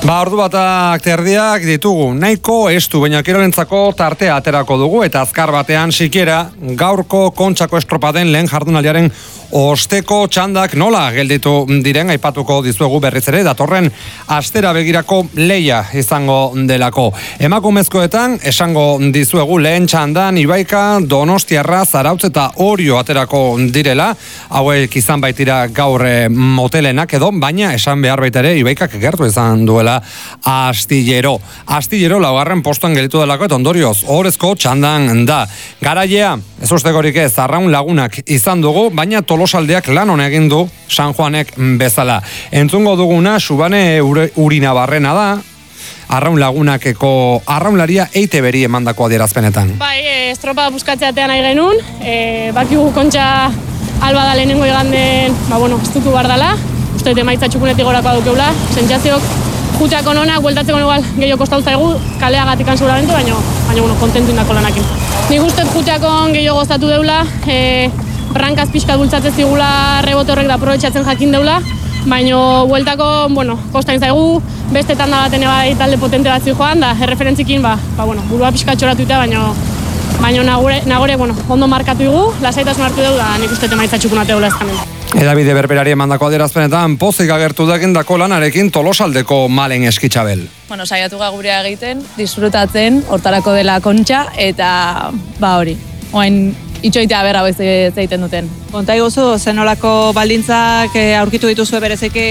Ordu batak terdiak ditugu, nahiko estu, baina kirolentzako tartea aterako dugu, eta azkar batean sikiera gaurko Kontxako estropaden lehen jardunaldiaren osteko txandak nola gelditu diren aipatuko dizuegu berriz ere, datorren astera begirako leia izango delako. Emakumezkoetan esango dizuegu lehen txandan Ibaika, Donostiarra, Zarautz eta Orio aterako direla, hauek izan baitira gaur motelenak edo, baina esan behar baita ere Ibaikak gertu izan duela Astillero. Astillero laugarren postuan gelditu delako eta ondorioz ohorezko txandan da. Garailea, ez ustekorik ez, Arraun Lagunak izan dugu, baina Tolosaldeak lan hona egin du San Juanek bezala. Entzungo duguna Xubane Urinabarrena da, Arraun Lagunakeko arraunlaria EITB-ri emandako adierazpenetan. Estropa buskatzeatean nahi genuen, bakigu Kontxa alba da lehenengo iganden, estutu behar dela, uste emaitza txukunetik gorakoa dukeula, sentsazioak juteako nonak, bueltatzeko igual gehiago kostatu zaigu, kaleagatik seguramente, baina kontentu indako lanakin. Nik uste juteako gehiago gozatu deula, brankaz pixka bultzatzen zigula rebote horrek da aprobetxatzen jakin deula, baina bueltako, kostain zaigu, beste tanda baten bai talde potente bat joan, da erreferentzikin, burua pixka txoratuta, baina nagore, ondo markatu dugu, lasaitasun hartu dugu, da nik uste emaitza txukunate deula ezkanen. Edabide berberari emandako adierazpenetan pozik agertu dagindako lanarekin Tolosaldeko Malen Eskitxabel. Saiatuga gurea egiten, disfrutatzen, hortarako dela Kontxa, eta hori, oain itxoitea berra bez egiten duten. Konta iguzu, zenolako baldintzak aurkitu dituzue berezeke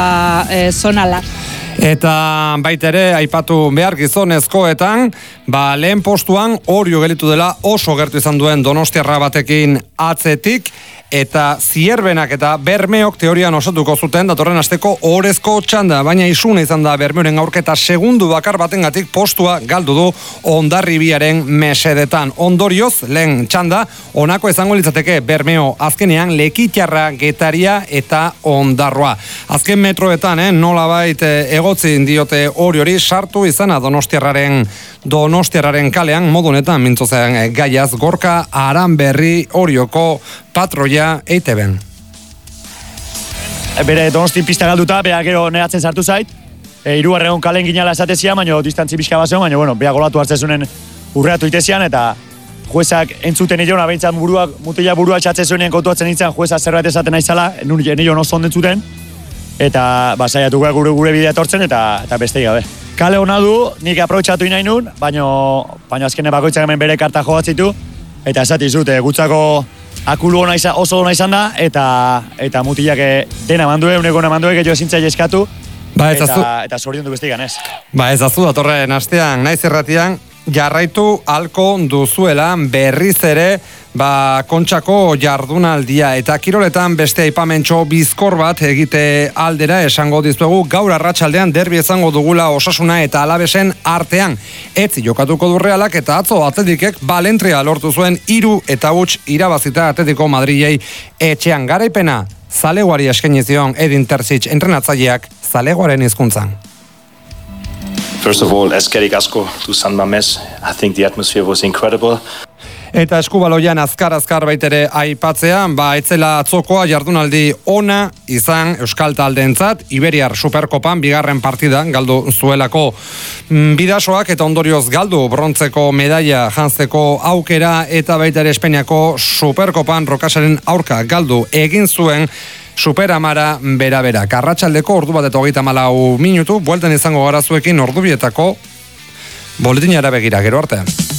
zonala. Eta baita ere, aipatu behar gizonezkoetan, lehen postuan Orio gelitu dela oso gertu izan duen Donostiarra batekin atzetik, eta Zierbenak eta Bermeok teorian osatuko zuten datorren asteko ohorezko txanda, baina isuna izan da Bermeoren aurketa segundu bakar batengatik postua galdu du Hondarribiaren mesedetan. Ondorioz, lehen txanda, honako izango litzateke Bermeo azkenean Lekitxarra, Getaria eta Ondarroa. Azken metroetan, nolabait egotzin diote Oriori sartu izana Donostiarraren kalean, modu honetan mintzozean gaiaz Gorka Aranberri Orioko patroia EITB-en. Bere Donosti pista galduta, beha gero nehatzen sartu zait. Hirugarren kalen ginala esatezia, baina distantzi pixka bazen, baina beha golatu hartzezunen urreatu itezian, eta juezak entzuten nilona, behintzat mutila burua txatzezunen kontuatzen nintzen, jueza zerbait esaten naizala, nilon oso ondentzuten, eta saiatu gure bidea etortzen, eta beste gabe. Kale hona du, nik aprobetxatu nahi nun, baina azkene bakoitzak hemen bere karta jogatzitu, eta esatizut, gutzako akulu oso ona izan da, eta mutilak dena mandue, uneko mandue, gehiago ezintzai eskatu, eta zorion du beste ganez. Ez azu, datorren astean, naiz irratian, jarraitu halko duzuela berriz ere Kontxako jardunaldia, eta kiroletan beste aipamentxo bizkor bat egite aldera esango dizuegu gaur arratsaldean derbi izango dugula Osasuna eta Alavesen artean. Etzi jokatuko du Realak eta atzo Atletikek balentria lortu zuen 3-0 irabazita Atletico Madrilei etxean. Garaipena Zaleguari eskaini zion Edin Terzic entrenatzaileak Zaleguaren hizkuntzan. First of all, eskerrik asko to San Mamés. I think the atmosphere was incredible. Eta eskubaloian azkar baitere aipatzean, etzela atzokoa jardunaldi ona izan Euskal taldeentzat, Iberiar Superkopan bigarren partida galdu zuelako bidasoak eta ondorioz galdu brontzeko medaila jantzeko aukera eta baita ere Espainiako Superkopan Rokasaren aurka galdu egin zuen Superamara bera. Arratsaldeko ordu bat eta 34 minutu, bueltan izango gara zuekin ordubietako boletinara begira, gero arte.